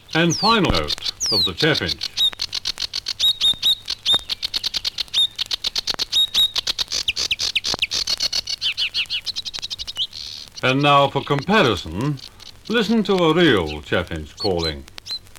and final note of the chaffinch. And now for comparison, listen to a real chaffinch calling.